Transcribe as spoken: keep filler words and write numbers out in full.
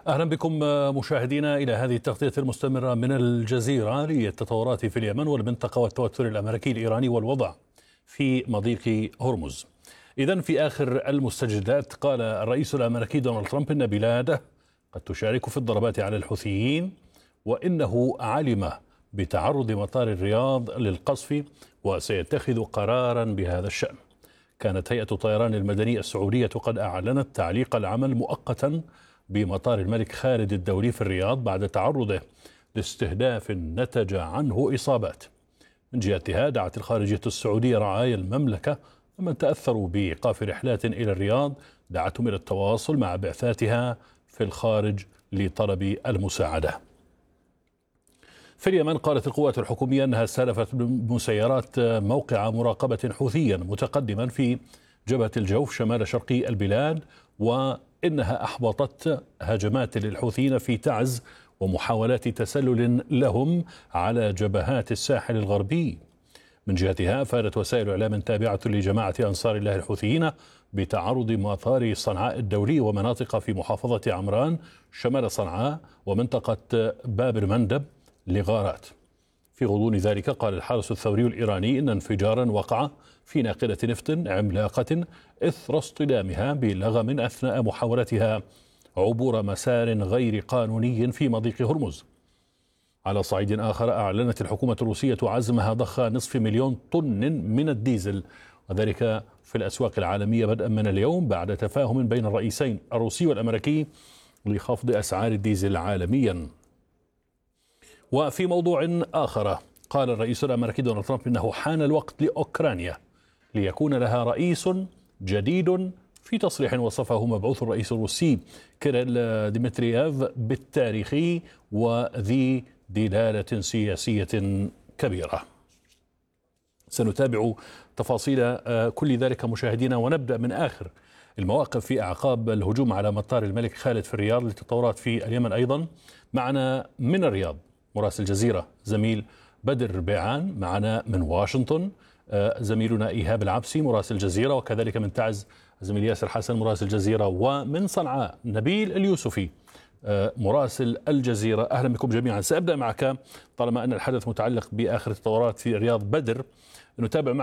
أهلا بكم مشاهدينا إلى هذه التغطية المستمرة من الجزيرة للتطورات في اليمن والمنطقة والتوتر الأمريكي الإيراني والوضع في مضيق هرمز. إذن في آخر المستجدات قال الرئيس الأمريكي دونالد ترامب إن بلاده قد تشارك في الضربات على الحوثيين، وإنه علم بتعرض مطار الرياض للقصف وسيتخذ قرارا بهذا الشأن. كانت هيئة الطيران المدني السعودية قد أعلنت تعليق العمل مؤقتا بمطار الملك خالد الدولي في الرياض بعد تعرضه لاستهداف نتج عنه إصابات. من جهتها دعت الخارجية السعودية رعايا المملكة ومن تأثروا بإيقاف رحلات إلى الرياض دعتهم إلى التواصل مع بعثاتها في الخارج لطلب المساعدة. في اليمن قالت القوات الحكومية أنها استهدفت مسيرات موقع مراقبة حوثيا متقدما في جبهة الجوف شمال شرقي البلاد، وإنها أحبطت هجمات للحوثيين في تعز ومحاولات تسلل لهم على جبهات الساحل الغربي. من جهتها أفادت وسائل إعلام تابعة لجماعة أنصار الله الحوثيين بتعرض مطار صنعاء الدولي ومناطق في محافظة عمران شمال صنعاء ومنطقة باب المندب لغارات. في غضون ذلك قال الحرس الثوري الإيراني إن انفجارا وقع في ناقلة نفط عملاقة إثر اصطدامها بلغم أثناء محاولتها عبور مسار غير قانوني في مضيق هرمز. على صعيد آخر أعلنت الحكومة الروسية عزمها ضخ نصف مليون طن من الديزل، وذلك في الأسواق العالمية بدءا من اليوم بعد تفاهم بين الرئيسين الروسي والأمريكي لخفض أسعار الديزل عالميا. وفي موضوع آخر قال الرئيس الأمريكي دونالد ترامب إنه حان الوقت لأوكرانيا ليكون لها رئيس جديد، في تصريح وصفه مبعوث الرئيس الروسي كيريل ديمترييف بالتاريخي وذي دلالة سياسية كبيرة. سنتابع تفاصيل كل ذلك مشاهدينا، ونبدأ من آخر المواقف في أعقاب الهجوم على مطار الملك خالد في الرياض للتطورات في اليمن. أيضا معنا من الرياض مراسل الجزيرة زميل بدر بيعان، معنا من واشنطن زميلنا إيهاب العبسي مراسل الجزيرة، وكذلك من تعز زميل ياسر حسن مراسل الجزيرة، ومن صنعاء نبيل اليوسفي مراسل الجزيرة. أهلا بكم جميعا. سأبدأ معك طالما أن الحدث متعلق بآخر التطورات في الرياض. بدر، نتابع